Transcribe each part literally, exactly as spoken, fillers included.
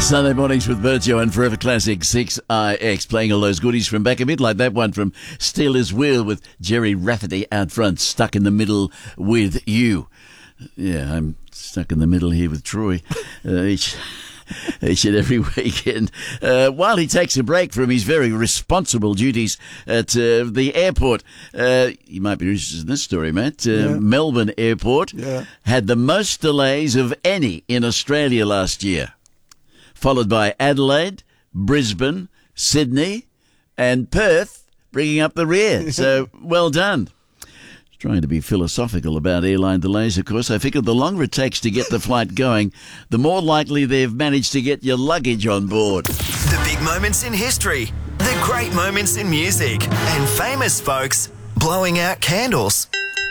Sunday mornings with Virgio and Forever Classic six I X, playing all those goodies from back a bit, like that one from Steelers Wheel with Jerry Rafferty out front, stuck in the middle with you. Yeah, I'm stuck in the middle here with Troy uh, each, each and every weekend. Uh, while he takes a break from his very responsible duties at uh, the airport. Uh, you might be interested in this story, Matt. Uh, Yeah. Melbourne Airport Yeah. had the most delays of any in Australia last year, followed by Adelaide, Brisbane, Sydney, and Perth, bringing up the rear. So, well done. Trying to be philosophical about airline delays, of course. I figured the longer it takes to get the flight going, the more likely they've managed to get your luggage on board. The big moments in history, the great moments in music, and famous folks blowing out candles.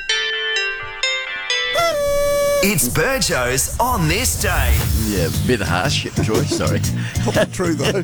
It's Burjo's On This Day. Yeah, a bit harsh, Troy, sorry. True, though.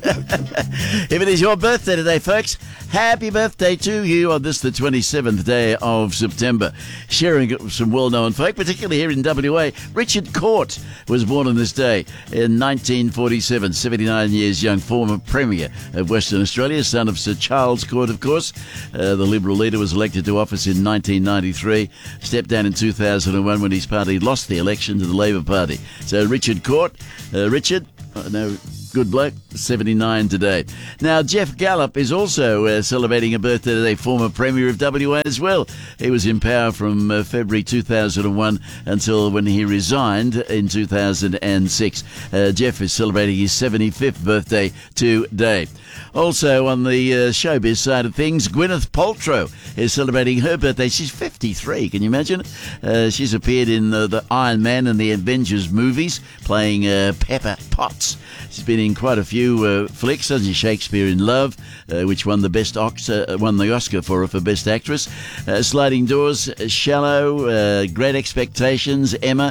If it is your birthday today, folks, happy birthday to you on this, the twenty-seventh day of September. Sharing some well-known folk, particularly here in W A, Richard Court was born on this day in nineteen forty-seven, seventy-nine years young, former Premier of Western Australia, son of Sir Charles Court, of course. Uh, the Liberal leader was elected to office in nineteen ninety-three, stepped down in two thousand one when his party lost the election to the Labor Party. So Richard Court, uh, Richard, I know, good bloke, seventy-nine today. Now, Jeff Gallop is also uh, celebrating a birthday today, former Premier of W A as well. He was in power from uh, February two thousand one until when he resigned in two thousand six. Uh, Jeff is celebrating his seventy-fifth birthday today. Also on the uh, showbiz side of things, Gwyneth Paltrow is celebrating her birthday. She's fifty-three, can you imagine? Uh, she's appeared in uh, the Iron Man and the Avengers movies, playing uh, Pepper Potts. She's been in quite a few uh, flicks, such as Shakespeare in Love, uh, which won the best Ox- uh, won the Oscar for her for Best Actress. Uh, Sliding Doors, Shallow, uh, Great Expectations, Emma,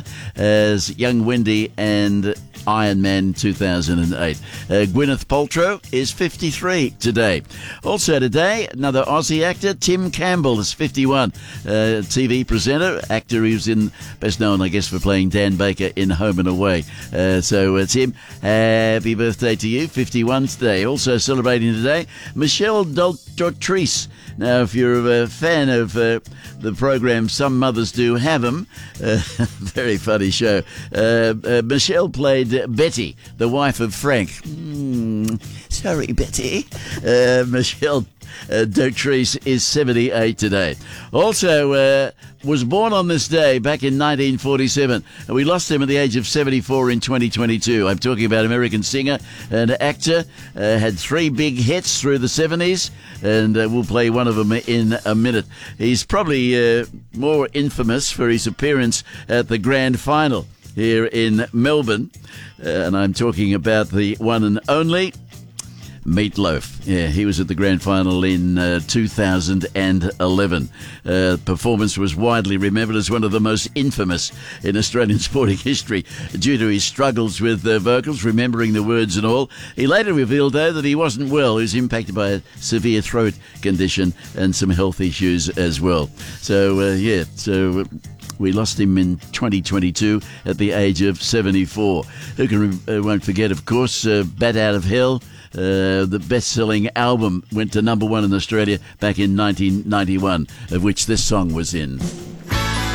as Young Wendy, and Iron Man two thousand eight. Uh, Gwyneth Paltrow is fifty-three today. Also today, another Aussie actor, Tim Campbell, is fifty-one. Uh, T V presenter, actor who's in, best known, I guess, for playing Dan Baker in Home and Away. Uh, so, uh, Tim, happy birthday to you, fifty-one today. Also celebrating today, Michelle Daltreyce. Now, if you're a fan of uh, the program Some Mothers Do Have 'Em, uh, very funny show, uh, uh, Michelle played Betty, the wife of Frank. Mm, sorry, Betty. Uh, Michelle uh, Daltreyce is seventy-eight today. Also, uh, was born on this day back in nineteen forty-seven. And we lost him at the age of seventy-four in twenty twenty-two. I'm talking about American singer and actor. Uh, had three big hits through the seventies, and uh, we'll play one of them in a minute. He's probably uh, more infamous for his appearance at the grand final here in Melbourne. Uh, and I'm talking about the one and only Meat Loaf. Yeah, he was at the grand final in uh, two thousand eleven. Uh, performance was widely remembered as one of the most infamous in Australian sporting history due to his struggles with uh, vocals, remembering the words and all. He later revealed, though, that he wasn't well. He was impacted by a severe throat condition and some health issues as well. So, uh, yeah, so... Uh, we lost him in twenty twenty-two at the age of seventy-four. Who can uh, won't forget, of course, uh, Bat Out of Hell. Uh, the best-selling album went to number one in Australia back in nineteen ninety-one, of which this song was in.